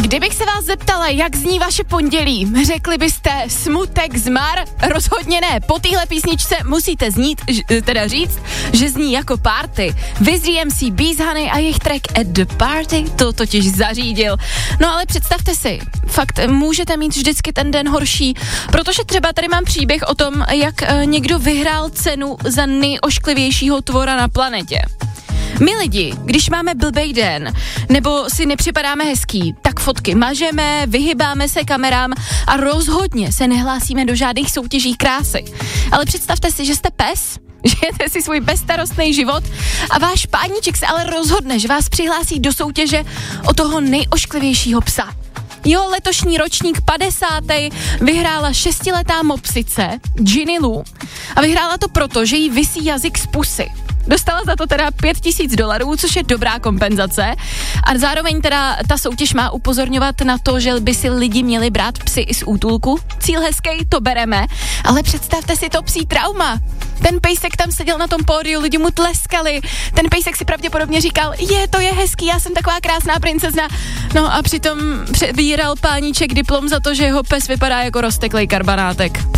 Kdybych se vás zeptala, jak zní vaše pondělí, řekli byste smutek zmar? Rozhodně ne. Po téhle písničce musíte říct, že zní jako party. Wiz MC, Beez Honey a jejich track At The Party to totiž zařídil. No ale představte si, fakt můžete mít vždycky ten den horší, protože třeba tady mám příběh o tom, jak někdo vyhrál cenu za nejošklivějšího tvora na planetě. My lidi, když máme blbej den, nebo si nepřipadáme hezký, tak fotky mažeme, vyhybáme se kamerám a rozhodně se nehlásíme do žádných soutěží krásy. Ale představte si, že jste pes, žijete si svůj bezstarostný život a váš páníček se ale rozhodne, že vás přihlásí do soutěže o toho nejošklivějšího psa. Jo, letošní ročník 50. vyhrála 6letá mopsice Ginny Lou a vyhrála to proto, že jí visí jazyk z pusy. Dostala za to teda $5,000, což je dobrá kompenzace a zároveň teda ta soutěž má upozorňovat na to, že by si lidi měli brát psy i z útulku. Cíl hezký, to bereme, ale představte si to psí trauma. Ten pejsek tam seděl na tom pódiu, lidi mu tleskali, ten pejsek si pravděpodobně říkal, to je hezký, já jsem taková krásná princezna, no a přitom přebíral páníček diplom za to, že jeho pes vypadá jako rozteklej karbanátek.